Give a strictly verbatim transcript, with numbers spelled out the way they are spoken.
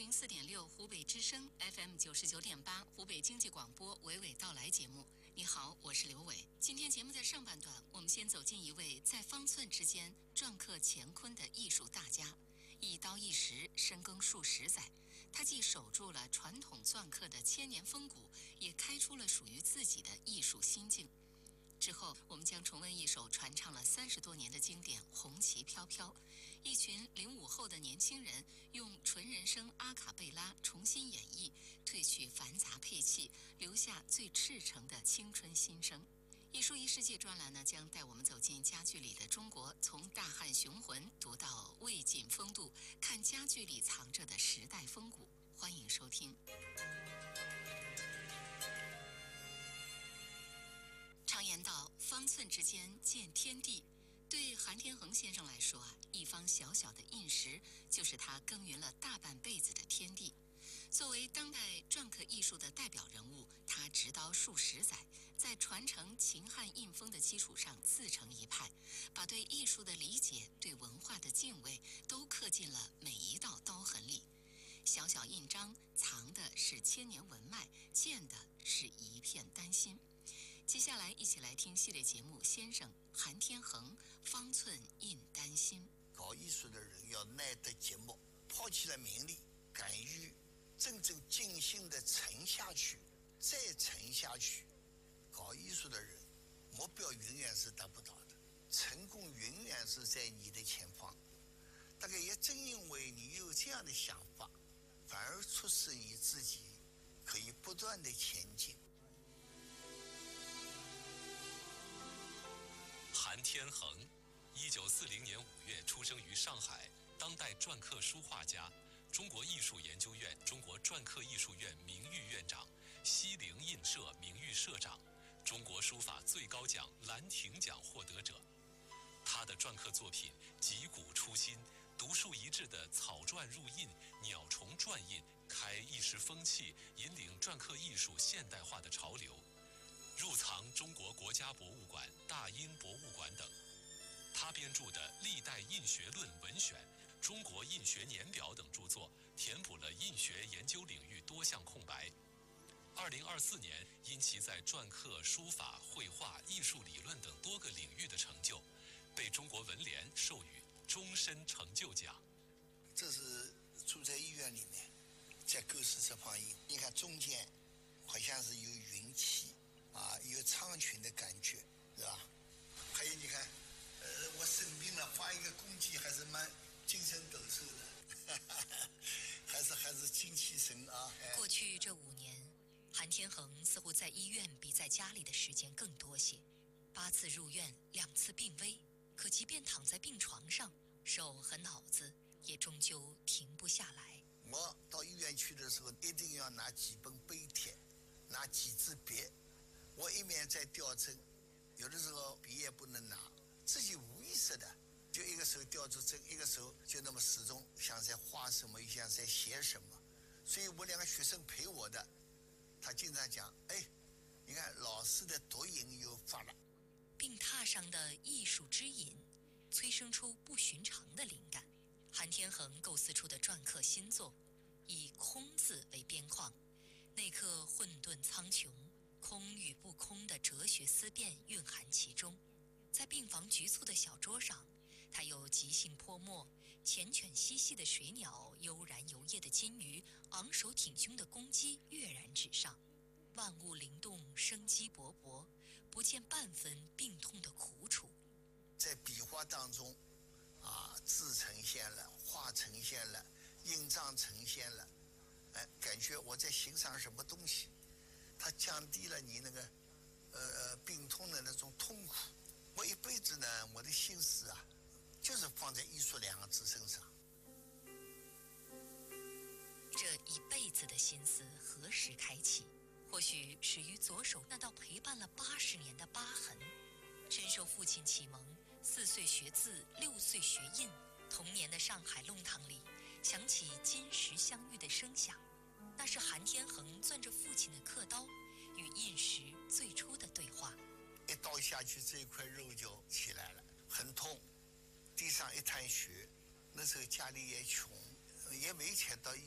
零四点六湖北之声 F M 九十九点八湖北经济广播娓娓道来节目。你好，我是刘伟。今天节目的上半段，我们先走进一位在方寸之间篆刻乾坤的艺术大家。一刀一石，深耕数十载，他既守住了传统篆刻的千年风骨，也开出了属于自己的艺术心境。之后，我们将重温一首传唱了三十多年的经典《红旗飘飘》。一群零五后的年轻人用纯人声阿卡贝拉重新演绎，褪去繁杂配器，留下最赤诚的青春心声。艺术一世界专栏呢，将带我们走进家具里的中国，从大汉雄浑读到魏晋风度，看家具里藏着的时代风骨。欢迎收听。常言道，方寸之间见天地。对韩天恒先生来说啊，一方小小的印石，就是他耕耘了大半辈子的天地。作为当代篆刻艺术的代表人物，他执刀数十载，在传承秦汉印风的基础上自成一派，把对艺术的理解、对文化的敬畏都刻进了每一道刀痕里。小小印章藏的是千年文脉，见的是一片丹心。接下来一起来听系列节目《先生韩天恒方寸印丹心》。 搞艺术的人要耐得寂寞，抛弃了名利，敢于真正尽心的沉下去，再沉下去。搞艺术的人目标永远是达不到的，成功永远是在你的前方。大概也正因为你有这样的想法，反而促使你自己可以不断的前进。 韩天恒，一九四零年五月出生于上海，当代篆刻书画家，中国艺术研究院中国篆刻艺术院名誉院长，西泠印社名誉社长，中国书法最高奖兰亭奖获得者。他的篆刻作品击鼓出新，独树一帜的草篆入印、鸟虫篆印，开一时风气，引领篆刻艺术现代化的潮流。入藏中国国家博物馆、大英博物馆等。他编著的《历代印学论》文选、《中国印学年表》等著作，填补了印学研究领域多项空白。二零二四年，因其在篆刻、书法、绘画、艺术理论等多个领域的成就，被中国文联授予终身成就奖。 这是住在医院里面，在构思这方印，你看中间好像是有云气啊，有苍穹的感觉，是吧？还有你看，呃，我生病了，发一个功绩还是蛮精神抖擞的，还是还是精气神啊。 过去这五年，韩天恒似乎在医院比在家里的时间更多些，八次入院，两次病危。可即便躺在病床上，手和脑子也终究停不下来。 我到医院去的时候，一定要拿几本碑帖，拿几支笔。我一面在吊针，有的时候笔也不能拿，自己无意识的就一个手吊住针，一个手就那么始终像在画什么，又像在写什么。所以我两个学生陪我的，他经常讲：“哎，你看老师的读音又发了。” 病榻上的艺术之饮，催生出不寻常的灵感。韩天恒构思出的篆刻新作，以空字为边框，那颗混沌苍穹、空与不空的哲学思辨蕴含其中。在病房局促的小桌上，他有即兴泼墨、缱绻嬉戏的水鸟、悠然游曳的金鱼、昂首挺胸的公鸡跃然纸上。万物灵动，生机勃勃，不见半分病痛的苦楚。 在笔画当中，啊，字呈现了，画呈现了，印章呈现了，哎，感觉我在欣赏什么东西，它降低了你那个，呃，病痛的那种痛苦。我一辈子呢，我的心思啊，就是放在艺术两个字身上。 这一辈子的心思何时开启？或许始于左手那道陪伴了八十年的疤痕。深受父亲启蒙，四岁学字，六岁学印。童年的上海弄堂里，响起金石相遇的声响，那是韩天恒攥着父亲的刻刀，与印石最初的对话。 一刀下去，这一块肉就起来了，很痛，地上一滩血。那时候家里也穷，也没钱到医